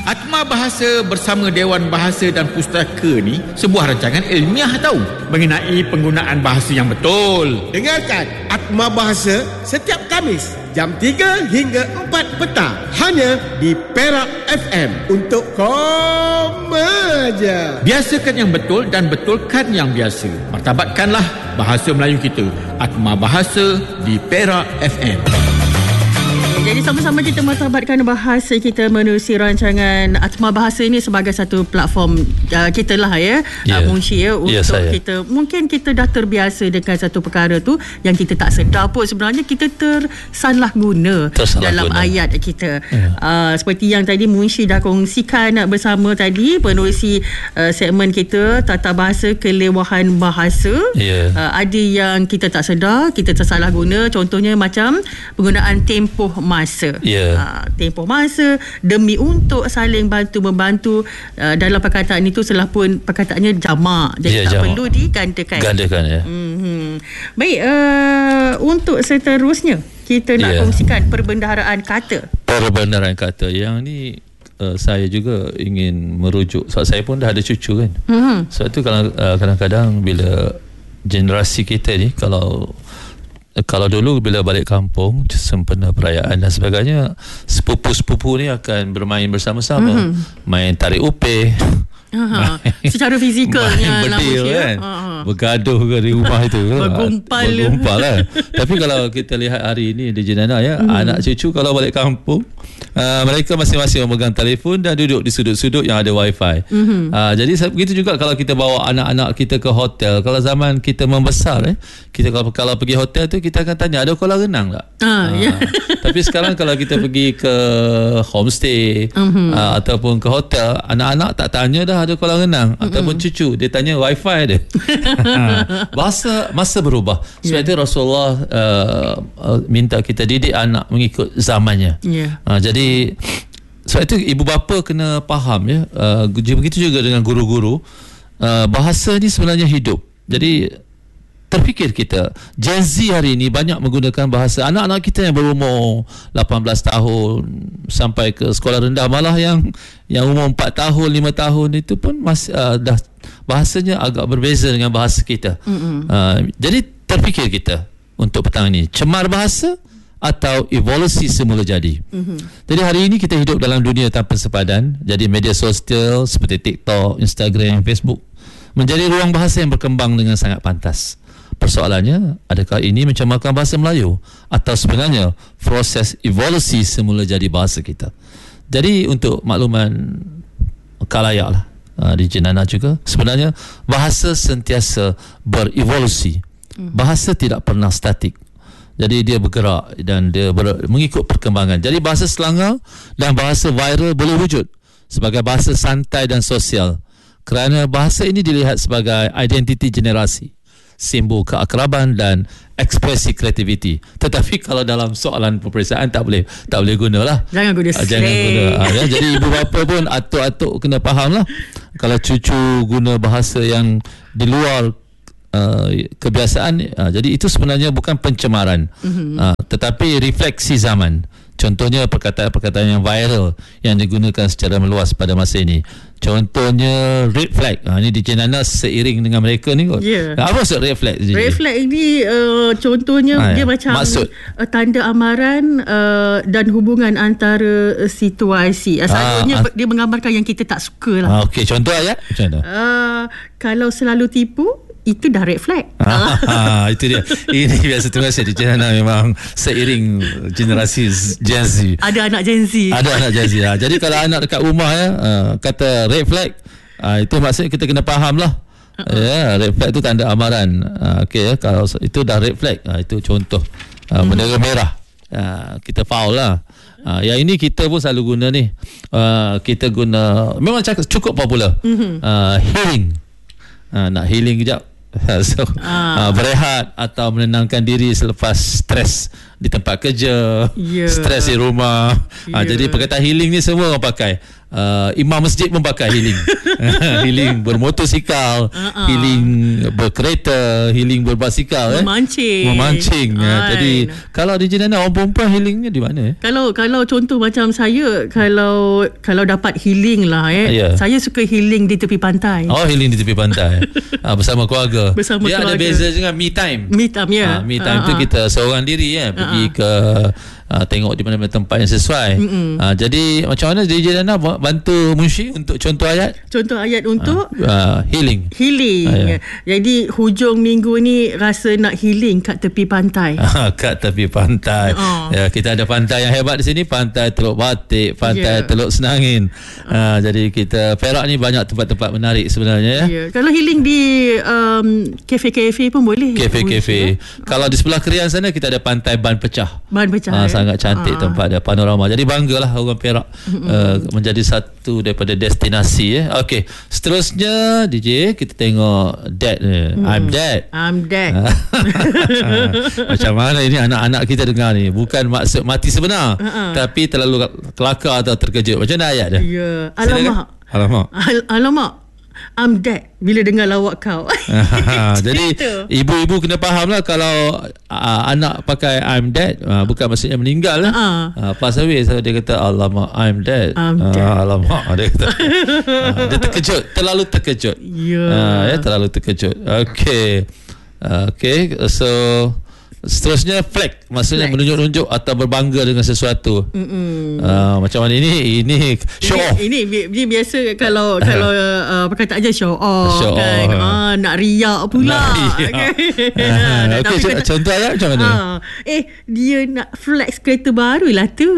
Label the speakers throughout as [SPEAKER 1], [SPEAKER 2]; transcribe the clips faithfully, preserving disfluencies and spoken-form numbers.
[SPEAKER 1] Atma Bahasa bersama Dewan Bahasa dan Pustaka ni sebuah rancangan ilmiah tahu mengenai penggunaan bahasa yang betul.
[SPEAKER 2] Dengarkan Atma Bahasa setiap Khamis jam tiga hingga empat petang hanya di Perak F M untuk koma je.
[SPEAKER 1] Biasakan yang betul dan betulkan yang biasa. Martabatkanlah bahasa Melayu kita. Atma Bahasa di Perak F M.
[SPEAKER 3] Jadi sama-sama kita martabatkan bahasa kita menerusi rancangan Atma Bahasa ini sebagai satu platform uh, kita lah ya, yeah. uh, Munshi ya, untuk yeah, kita, mungkin kita dah terbiasa dengan satu perkara tu yang kita tak sedar pun sebenarnya kita tersalah guna tersalah dalam guna. ayat kita. Yeah. Uh, seperti yang tadi Munshi dah kongsikan bersama tadi, penerusi uh, segmen kita Tata Bahasa Kelewahan Bahasa. Yeah. Uh, ada yang kita tak sedar, kita tersalah guna. Contohnya macam penggunaan tempoh masa. Yeah. Uh, tempoh masa demi untuk saling bantu-membantu. Uh, dalam perkataan itu salah pun perkataannya jamak. Jadi yeah, tak jamak. Perlu digandakan. Gandakan ya. Mm-hmm. Baik, uh, untuk seterusnya kita nak yeah. kongsikan perbendaharaan kata. Perbendaharaan kata yang ni uh, saya juga ingin merujuk sebab saya pun dah ada cucu kan. Mm-hmm. Sebab tu kalau uh, kadang-kadang bila generasi kita ni kalau Kalau dulu bila balik kampung sempena perayaan dan sebagainya, sepupu-sepupu ni akan bermain bersama-sama, mm-hmm. main tarik upih, Aha, secara fizikalnya
[SPEAKER 4] main bedil kan, Aha. bergaduh ke di rumah itu bergumpal bergumpal lah. Tapi kalau kita lihat hari ini di Jenana ya, mm-hmm. anak cucu kalau balik kampung, uh, mereka masing-masing memegang telefon dan duduk di sudut-sudut yang ada wifi. Mm-hmm. uh, Jadi begitu juga kalau kita bawa anak-anak kita ke hotel. Kalau zaman kita membesar eh, kita kalau, kalau pergi hotel tu kita akan tanya ada kolam renang tak? Ah, uh, yeah. Tapi sekarang kalau kita pergi ke homestay, mm-hmm. uh, ataupun ke hotel, anak-anak tak tanya dah ada kolam renang, mm-hmm. ataupun cucu dia tanya wifi dia. Bahasa masa berubah. Sebab yeah. itu Rasulullah uh, uh, minta kita didik anak mengikut zamannya. Yeah. Uh, jadi sebab itu ibu bapa kena faham ya. Uh, begitu juga dengan guru-guru. Uh, bahasa ni sebenarnya hidup. Jadi terfikir kita Gen Z hari ini banyak menggunakan bahasa. Anak-anak kita yang berumur lapan belas tahun sampai ke sekolah rendah, malah yang yang umur empat tahun, lima tahun itu pun masih uh, dah bahasanya agak berbeza dengan bahasa kita. Mm-hmm. Uh, jadi terfikir kita untuk petang ini, cemar bahasa atau evolusi semula jadi. Mm-hmm. Jadi hari ini kita hidup dalam dunia tanpa sepadan. Jadi media sosial seperti TikTok, Instagram, Facebook menjadi ruang bahasa yang berkembang dengan sangat pantas. Persoalannya, adakah ini mencemarkan bahasa Melayu atau sebenarnya proses evolusi semula jadi bahasa kita? Jadi untuk makluman khalayak lah, uh, di Jenana juga, sebenarnya bahasa sentiasa berevolusi. Bahasa tidak pernah statik. Jadi dia bergerak dan dia ber, mengikut perkembangan. Jadi bahasa Selangor dan bahasa viral boleh wujud sebagai bahasa santai dan sosial kerana bahasa ini dilihat sebagai identiti generasi, simbol keakraban dan ekspresi kreativiti. Tetapi kalau dalam soalan peperiksaan tak boleh tak boleh gunalah. Jangan guna slang. Jangan guna. Ha, ya? Jadi ibu bapa pun atuk-atuk kena faham lah. Kalau cucu guna bahasa yang di luar uh, kebiasaan, uh, jadi itu sebenarnya bukan pencemaran, mm-hmm. uh, tetapi refleksi zaman. Contohnya perkataan-perkataan yang viral yang digunakan secara meluas pada masa ini. Contohnya red flag. Ha, ini di Jenana seiring dengan mereka ni kot. Yeah. Apa maksud red flag? Red flag ini uh, contohnya ha, dia ya. macam maksud uh, tanda amaran uh, dan hubungan antara uh, situasi. Selalunya ha, dia menggambarkan yang kita tak suka lah. Ha, Okey, contoh ayat? Contoh. Uh, kalau selalu tipu, itu dah red flag. Ah, itu dia. Ini biasa terima kasih di Jenana memang seiring generasi Gen Z. Ada anak Gen Z. Ada anak Gen Z. Ha. Jadi kalau anak dekat rumah ya, uh, kata red flag, uh, itu maksudnya kita kena faham lah. Uh-uh. Ya, yeah, red flag tu tanda amaran. Uh, Okey ya, kalau itu dah red flag, uh, itu contoh. Uh, bendera merah. Uh, kita foul lah. Uh, yang ini kita pun selalu guna ni. Uh, kita guna memang cukup popular. Mm-hmm. Uh, healing. Uh, nak healing kejap. So, ah. uh, berehat atau menenangkan diri selepas stres di tempat kerja, yeah. stres di rumah. Yeah. Uh, jadi perkataan healing ni semua orang pakai. uh, imam masjid pun pakai healing. Healing bermotosikal, uh-uh. healing berkereta, healing berbasikal,
[SPEAKER 3] memancing.
[SPEAKER 4] Eh? Memancing. Ya. Jadi kalau D J Nana, orang perempuan healingnya di mana? Eh?
[SPEAKER 3] Kalau kalau contoh macam saya, kalau kalau dapat healing lah, eh, yeah. saya suka healing di tepi pantai.
[SPEAKER 4] Oh, healing di tepi pantai. ah, bersama keluarga.
[SPEAKER 3] Bersama
[SPEAKER 4] Dia
[SPEAKER 3] keluarga.
[SPEAKER 4] ada beza dengan me time.
[SPEAKER 3] Me time, ya. Yeah.
[SPEAKER 4] Ah, me time uh-huh. tu kita seorang diri, ya, pergi uh-huh. ke Uh, tengok di mana-mana tempat yang sesuai. uh, Jadi macam mana D J Nana bantu Munshi untuk contoh ayat?
[SPEAKER 3] Contoh ayat untuk
[SPEAKER 4] uh, uh, healing.
[SPEAKER 3] Healing. uh, yeah. Jadi hujung minggu ni rasa nak healing kat tepi pantai.
[SPEAKER 4] Kat tepi pantai. uh. Ya, kita ada pantai yang hebat di sini. Pantai Teluk Batik, Pantai yeah. Teluk Senangin. uh. Uh, Jadi kita Perak ni banyak tempat-tempat menarik sebenarnya, ya.
[SPEAKER 3] Yeah. Kalau healing di um, kafe-kafe pun boleh.
[SPEAKER 4] Kafe-kafe. uh. Kalau di sebelah Krian sana kita ada Pantai Ban Pecah.
[SPEAKER 3] Ban Pecah.
[SPEAKER 4] uh, Sangat cantik uh. tempat dia, panorama. Jadi banggalah orang Perak uh, menjadi satu daripada destinasi, ya. Okey, seterusnya D J kita tengok Dad ni. Hmm. I'm Dad.
[SPEAKER 3] I'm Dad.
[SPEAKER 4] Macam mana ini anak-anak kita dengar ni? Bukan maksud mati sebenar, uh-uh. tapi terlalu kelakar atau terkejut. Macam mana ayat dia?
[SPEAKER 3] Ya, yeah. Alamak.
[SPEAKER 4] Alamak.
[SPEAKER 3] Al- alamak. I'm dead bila dengar lawak kau.
[SPEAKER 4] Jadi ibu-ibu kena faham lah, kalau uh, anak pakai I'm dead, uh, bukan maksudnya meninggal lah. uh-uh. uh, Pas away so dia kata alamak I'm dead,
[SPEAKER 3] I'm
[SPEAKER 4] uh,
[SPEAKER 3] dead.
[SPEAKER 4] Alamak dia kata. uh, Dia terkejut, terlalu terkejut,
[SPEAKER 3] yeah.
[SPEAKER 4] uh, ya, terlalu terkejut. Okay, uh, okay. So seterusnya flag, maksudnya flag. Menunjuk-nunjuk atau berbangga dengan sesuatu. Uh, macam mana ini? Ini show off.
[SPEAKER 3] Ini, ini, ini biasa kalau kalau uh, perkataan je show off,
[SPEAKER 4] show
[SPEAKER 3] kan.
[SPEAKER 4] off.
[SPEAKER 3] Ah, nak riak pula.
[SPEAKER 4] Nak riak.
[SPEAKER 3] Okay.
[SPEAKER 4] Okay, c- contoh ayat macam mana?
[SPEAKER 3] Ah, eh, dia nak flex kereta baru lah tu.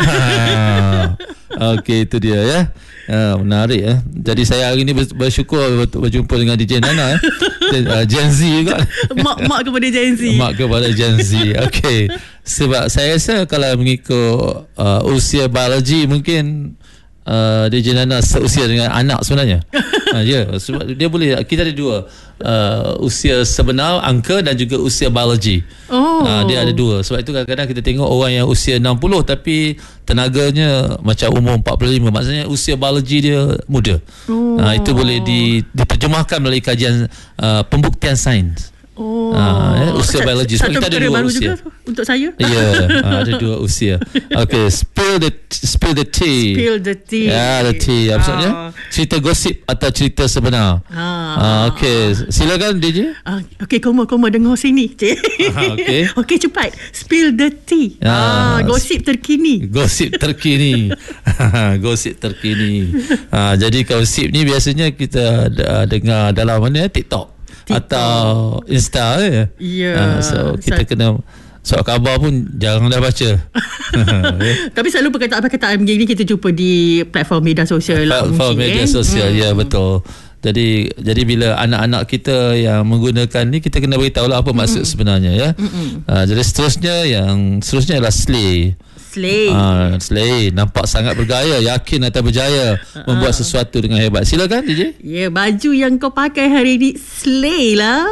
[SPEAKER 4] Ah. Okey, itu dia, ya. Uh, menarik, ya. Jadi saya hari ini bersyukur berjumpa dengan D J Nana, ya. uh, Gen Z juga.
[SPEAKER 3] Mak-mak kepada Gen Z.
[SPEAKER 4] Mak kepada Gen Z. Okey. Sebab saya rasa kalau mengikut uh, usia biologi, mungkin uh, D J Nana seusia dengan anak sebenarnya. uh, ya, sebab dia boleh, kita ada dua, uh, usia sebenar angka dan juga usia biologi.
[SPEAKER 3] Oh.
[SPEAKER 4] Uh, dia ada dua. Sebab itu kadang-kadang kita tengok orang yang usia enam puluh tapi tenaganya macam umur empat puluh lima, maksudnya usia biologi dia muda. Oh. Uh, itu boleh di, diterjemahkan melalui kajian uh, pembuktian sains.
[SPEAKER 3] Oh.
[SPEAKER 4] Uh, usia biologi. Sebab kita ada dua usia.
[SPEAKER 3] Untuk saya.
[SPEAKER 4] Ya, yeah, uh, ada dua usia. Okay, spill the spill the tea.
[SPEAKER 3] Spill the tea.
[SPEAKER 4] Ya, yeah, the tea. Apa maksudnya? Uh. Cerita gosip atau cerita sebenar. Uh. Uh, okay, silakan D J.
[SPEAKER 3] Uh, okay, koma koma dengar sini.
[SPEAKER 4] Uh, okay.
[SPEAKER 3] Okay, cepat. Spill the tea. Uh, uh, gosip terkini.
[SPEAKER 4] Gosip terkini. Gosip terkini. Uh, jadi gosip ni biasanya kita uh, dengar dalam mana? TikTok. TikTok. Atau Insta, ya. Ya. Uh, so kita Sa- kena soal khabar pun jarang dah baca. Okay.
[SPEAKER 3] Tapi selalu perkataan-perkataan begini kita jumpa di platform media sosial.
[SPEAKER 4] Platform media eh? sosial, hmm. ya, betul. Jadi jadi bila anak-anak kita yang menggunakan ni, kita kena beritahu lah apa maksud mm-hmm. sebenarnya, ya. Mm-hmm. Uh, jadi seterusnya yang seterusnya adalah slay. Slay. Uh, slay. Nampak sangat bergaya, yakin atau berjaya uh-huh. membuat sesuatu dengan hebat. Silakan D J.
[SPEAKER 3] Ya, yeah, baju yang kau pakai hari ni slay lah.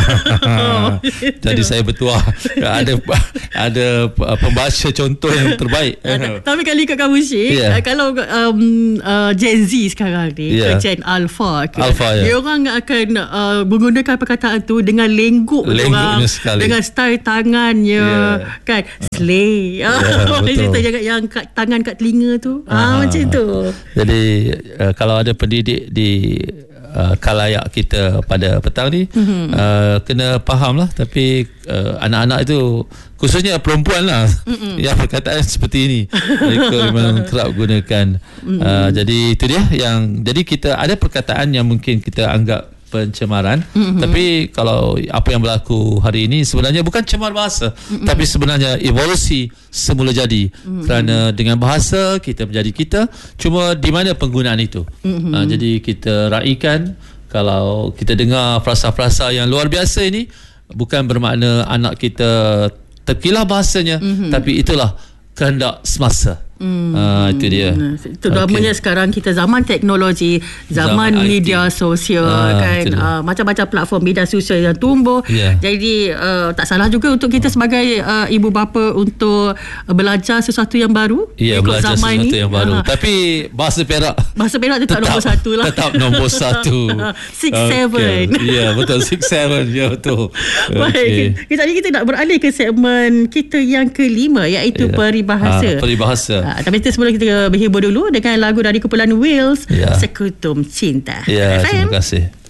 [SPEAKER 4] Jadi saya bertuah ada ada pembaca contoh yang terbaik.
[SPEAKER 3] Tapi kalau ikut kamu Syed, yeah. kalau um, uh, Gen Z sekarang ni, yeah. Gen Alpha ke, Alpha, yeah. dia orang akan uh, menggunakan perkataan tu dengan lengguk,
[SPEAKER 4] lengguknya sekali,
[SPEAKER 3] dengan style tangannya, yeah. kan, slay. Yeah. Kita jaga yang kat tangan kat telinga tu. Ah, macam tu.
[SPEAKER 4] Jadi uh, kalau ada pendidik di uh, kalayak kita pada petang ni, mm-hmm. uh, kena faham lah. Tapi uh, anak-anak itu, khususnya perempuan lah, mm-hmm. yang perkataan seperti ini mereka memang kerap gunakan. Mm-hmm. uh, Jadi itu dia yang, jadi kita ada perkataan yang mungkin kita anggap pencemaran, mm-hmm. tapi kalau apa yang berlaku hari ini sebenarnya bukan cemar bahasa, mm-hmm. tapi sebenarnya evolusi semula jadi, mm-hmm. kerana dengan bahasa kita menjadi kita, cuma di mana penggunaan itu. Mm-hmm. uh, jadi kita raikan, kalau kita dengar frasa-frasa yang luar biasa ini, bukan bermakna anak kita terkilah bahasanya, mm-hmm. tapi itulah kehendak semasa. Hmm. Uh, itu dia.
[SPEAKER 3] Terutamanya okay. sekarang kita zaman teknologi, zaman, zaman media I T. Sosial uh, kan, uh, macam-macam platform media sosial yang tumbuh. Yeah. Jadi uh, tak salah juga untuk kita sebagai uh, ibu bapa untuk uh, belajar sesuatu yang baru.
[SPEAKER 4] Ya, yeah, belajar sesuatu ni. yang baru. Uh, Tapi bahasa Perak.
[SPEAKER 3] Bahasa Perak tetap, tetap nombor satu lah.
[SPEAKER 4] Tetap nombor satu.
[SPEAKER 3] Six okay. seven.
[SPEAKER 4] Ya, yeah, betul six seven. Ya, betul.
[SPEAKER 3] Baik. Okay. Kejap lagi kita nak beralih ke segmen kita yang kelima, iaitu yeah. peribahasa.
[SPEAKER 4] Uh, peribahasa.
[SPEAKER 3] Uh, tapi sebelum kita berhibur dulu dengan lagu dari kumpulan Wheels,
[SPEAKER 4] yeah.
[SPEAKER 3] Sekutum Cinta.
[SPEAKER 4] Ya, terima kasih.